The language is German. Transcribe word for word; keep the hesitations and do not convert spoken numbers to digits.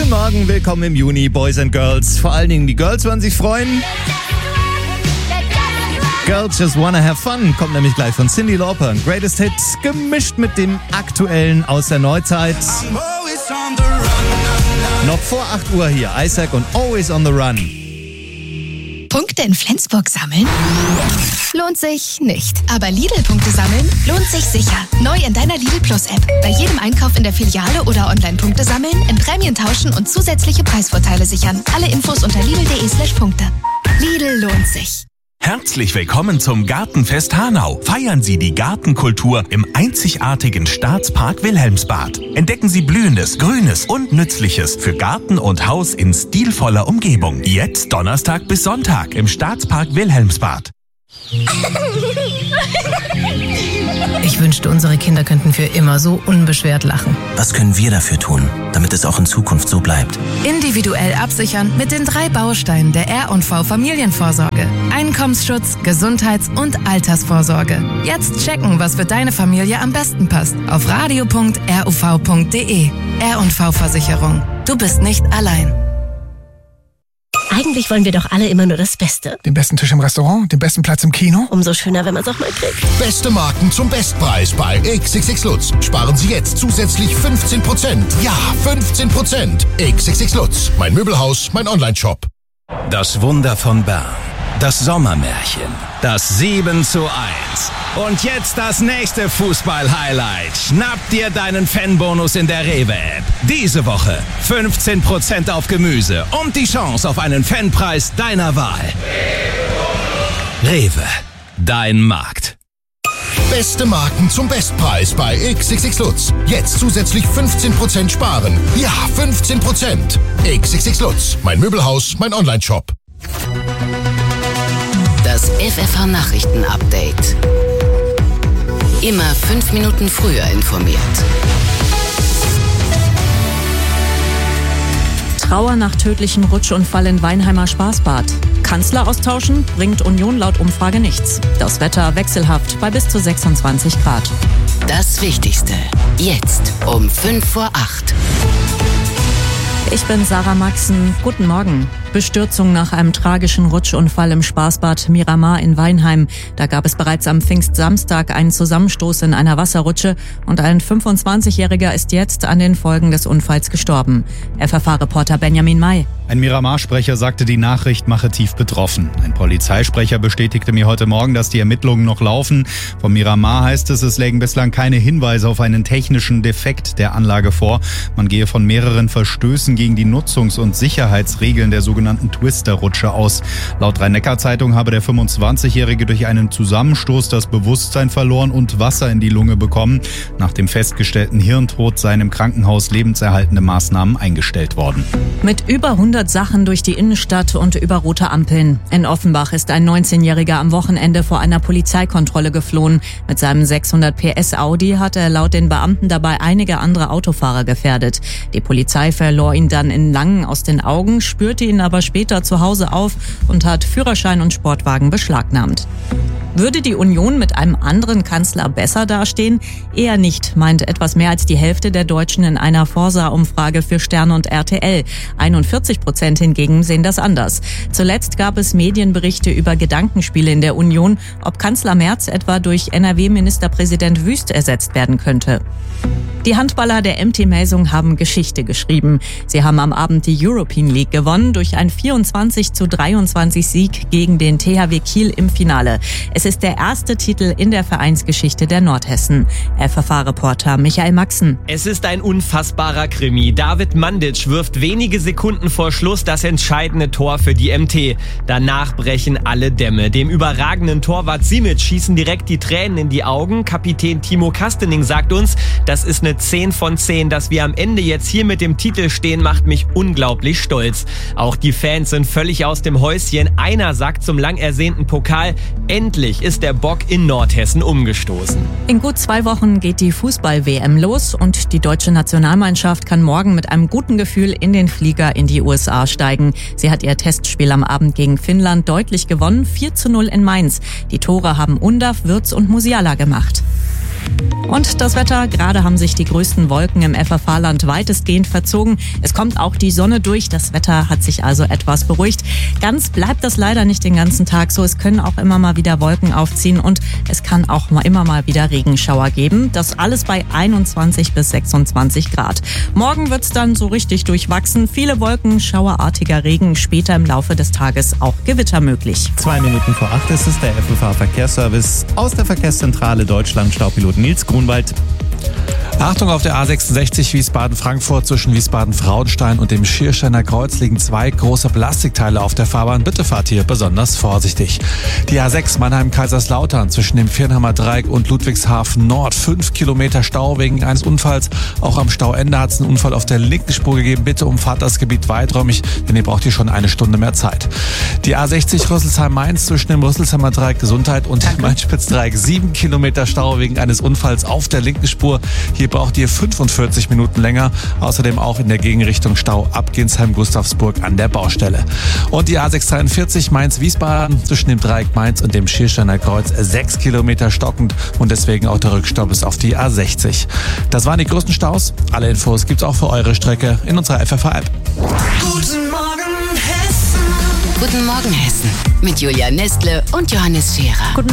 Guten Morgen, willkommen im Juni, Boys and Girls. Vor allen Dingen die Girls werden sich freuen. Girls Just Wanna Have Fun kommt nämlich gleich von Cyndi Lauper. Greatest Hits gemischt mit dem aktuellen aus der Neuzeit. Noch vor acht Uhr hier, Isaac und Always on the Run. Punkte in Flensburg sammeln? Lohnt sich nicht. Aber Lidl-Punkte sammeln lohnt sich sicher. Neu in deiner Lidl Plus-App. Bei jedem Einkauf in der Filiale oder online Punkte sammeln, in Prämien tauschen und zusätzliche Preisvorteile sichern. Alle Infos unter lidl.de slash Punkte. Lidl lohnt sich. Herzlich willkommen zum Gartenfest Hanau. Feiern Sie die Gartenkultur im einzigartigen Staatspark Wilhelmsbad. Entdecken Sie Blühendes, Grünes und Nützliches für Garten und Haus in stilvoller Umgebung. Jetzt Donnerstag bis Sonntag im Staatspark Wilhelmsbad. Ich wünschte, unsere Kinder könnten für immer so unbeschwert lachen. Was können wir dafür tun, damit es auch in Zukunft so bleibt? Individuell absichern mit den drei Bausteinen der R und V Familienvorsorge. Einkommensschutz, Gesundheits- und Altersvorsorge. Jetzt checken, was für deine Familie am besten passt. Auf radio punkt r u v punkt d e. R und V Versicherung. Du bist nicht allein. Eigentlich wollen wir doch alle immer nur das Beste. Den besten Tisch im Restaurant, den besten Platz im Kino. Umso schöner, wenn man es auch mal kriegt. Beste Marken zum Bestpreis bei X X X Lutz. Sparen Sie jetzt zusätzlich fünfzehn Prozent. Ja, fünfzehn Prozent. X X X Lutz. Mein Möbelhaus, mein Online-Shop. Das Wunder von Bern. Das Sommermärchen. Das sieben zu eins. Und jetzt das nächste Fußball-Highlight. Schnapp dir deinen Fanbonus in der Rewe-App. Diese Woche fünfzehn Prozent auf Gemüse und die Chance auf einen Fanpreis deiner Wahl. Rewe. Dein Markt. Beste Marken zum Bestpreis bei X X X Lutz. Jetzt zusätzlich fünfzehn Prozent sparen. Ja, fünfzehn Prozent. X X X Lutz. Mein Möbelhaus, mein Online-Shop. Das F F H-Nachrichten-Update. Immer fünf Minuten früher informiert. Trauer nach tödlichem Rutschunfall in Weinheimer Spaßbad. Kanzler austauschen bringt Union laut Umfrage nichts. Das Wetter wechselhaft bei bis zu sechsundzwanzig Grad. Das Wichtigste. Jetzt um fünf vor acht. Ich bin Sarah Maxen. Guten Morgen. Bestürzung nach einem tragischen Rutschunfall im Spaßbad Miramar in Weinheim. Da gab es bereits am Pfingstsamstag einen Zusammenstoß in einer Wasserrutsche und ein fünfundzwanzigjähriger ist jetzt an den Folgen des Unfalls gestorben. F F H-Reporter Benjamin May. Ein Miramar-Sprecher sagte, die Nachricht mache tief betroffen. Ein Polizeisprecher bestätigte mir heute Morgen, dass die Ermittlungen noch laufen. Vom Miramar heißt es, es lägen bislang keine Hinweise auf einen technischen Defekt der Anlage vor. Man gehe von mehreren Verstößen gegen die Nutzungs- und Sicherheitsregeln der sogenannten Twister-Rutsche aus. Laut Rhein-Neckar-Zeitung habe der fünfundzwanzigjährige durch einen Zusammenstoß das Bewusstsein verloren und Wasser in die Lunge bekommen. Nach dem festgestellten Hirntod seien im Krankenhaus lebenserhaltende Maßnahmen eingestellt worden. Mit über hundert Sachen durch die Innenstadt und über rote Ampeln. In Offenbach ist ein neunzehnjähriger am Wochenende vor einer Polizeikontrolle geflohen. Mit seinem sechshundert P S Audi hat er laut den Beamten dabei einige andere Autofahrer gefährdet. Die Polizei verlor ihn dann in Langen aus den Augen, spürte ihn aber später zu Hause auf und hat Führerschein und Sportwagen beschlagnahmt. Würde die Union mit einem anderen Kanzler besser dastehen? Eher nicht, meint etwas mehr als die Hälfte der Deutschen in einer Forsa-Umfrage für Stern und R T L. einundvierzig Prozent hingegen sehen das anders. Zuletzt gab es Medienberichte über Gedankenspiele in der Union, ob Kanzler Merz etwa durch N R W-Ministerpräsident Wüst ersetzt werden könnte. Die Handballer der M T Melsung haben Geschichte geschrieben. Sie haben am Abend die European League gewonnen durch einen vierundzwanzig zu dreiundzwanzig Sieg gegen den T H W Kiel im Finale. Es ist der erste Titel in der Vereinsgeschichte der Nordhessen. F F H-Reporter Michael Maxen. Es ist ein unfassbarer Krimi. David Mandic wirft wenige Sekunden vor Schluss das entscheidende Tor für die M T. Danach brechen alle Dämme. Dem überragenden Torwart Simic schießen direkt die Tränen in die Augen. Kapitän Timo Kastening sagt uns, das ist eine zehn von zehn. Dass wir am Ende jetzt hier mit dem Titel stehen, macht mich unglaublich stolz. Auch die Fans sind völlig aus dem Häuschen. Einer sagt zum lang ersehnten Pokal, endlich ist der Bock in Nordhessen umgestoßen. In gut zwei Wochen geht die Fußball-W M los und die deutsche Nationalmannschaft kann morgen mit einem guten Gefühl in den Flieger in die U S A steigen. Sie hat ihr Testspiel am Abend gegen Finnland deutlich gewonnen, vier zu null in Mainz. Die Tore haben Undav, Würz und Musiala gemacht. Und das Wetter, gerade haben sich die größten Wolken im F F H-Land weitestgehend verzogen. Es kommt auch die Sonne durch, das Wetter hat sich also etwas beruhigt. Ganz bleibt das leider nicht den ganzen Tag so. Es können auch immer mal wieder Wolken aufziehen und es kann auch mal immer mal wieder Regenschauer geben. Das alles bei einundzwanzig bis sechsundzwanzig Grad. Morgen wird's dann so richtig durchwachsen. Viele Wolken, schauerartiger Regen, später im Laufe des Tages auch Gewitter möglich. Zwei Minuten vor acht ist es der F F H-Verkehrsservice aus der Verkehrszentrale Deutschland. Staupilot Nils Grunwald. Achtung, auf der A sechsundsechzig Wiesbaden-Frankfurt zwischen Wiesbaden-Frauenstein und dem Schiersteiner Kreuz liegen zwei große Plastikteile auf der Fahrbahn. Bitte fahrt hier besonders vorsichtig. Die A sechs Mannheim-Kaiserslautern zwischen dem Viernhammer Dreieck und Ludwigshafen Nord. Fünf Kilometer Stau wegen eines Unfalls. Auch am Stauende hat es einen Unfall auf der linken Spur gegeben. Bitte umfahrt das Gebiet weiträumig, denn ihr braucht hier schon eine Stunde mehr Zeit. Die A sechzig Rüsselsheim-Mainz zwischen dem Rüsselsheimer Dreieck Gesundheit und dem Main-Spitz-Dreieck. Sieben Kilometer Stau wegen eines Unfalls auf der linken Spur. Hier braucht ihr fünfundvierzig Minuten länger. Außerdem auch in der Gegenrichtung Stau ab Ginsheim-Gustavsburg an der Baustelle. Und die A sechshundertdreiundvierzig Mainz-Wiesbaden zwischen dem Dreieck Mainz und dem Schiersteiner Kreuz. Sechs Kilometer stockend und deswegen auch der Rückstau bis auf die A sechzig. Das waren die größten Staus. Alle Infos gibt's auch für eure Strecke in unserer F F H-App. Guten Morgen, Hessen. Guten Morgen, Hessen. Mit Julia Nestle und Johannes Scherer. Guten